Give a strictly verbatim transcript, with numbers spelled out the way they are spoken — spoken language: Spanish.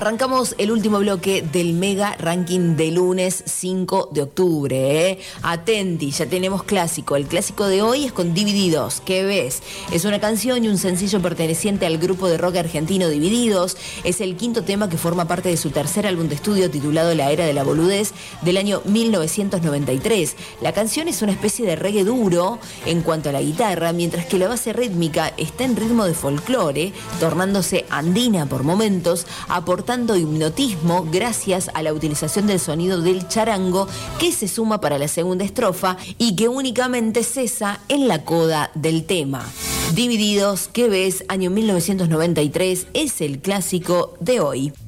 Arrancamos el último bloque del mega ranking de lunes cinco de octubre. ¿eh? Atenti, ya tenemos clásico. El clásico de hoy es con Divididos. ¿Qué ves? Es una canción y un sencillo perteneciente al grupo de rock argentino Divididos. Es el quinto tema que forma parte de su tercer álbum de estudio titulado La Era de la Boludez del año mil novecientos noventa y tres. La canción es una especie de reggae duro en cuanto a la guitarra, mientras que la base rítmica está en ritmo de folclore, tornándose andina por momentos, aportando hipnotismo gracias a la utilización del sonido del charango que se suma para la segunda estrofa y que únicamente cesa en la coda del tema. Divididos, ¿qué ves? Año mil novecientos noventa y tres es el clásico de hoy.